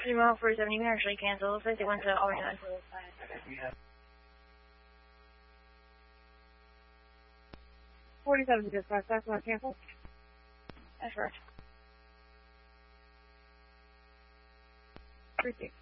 Mile 47, you can actually cancel. Looks like they went to Alderton. 47 dispatch, that's not cancel. That's correct. 36.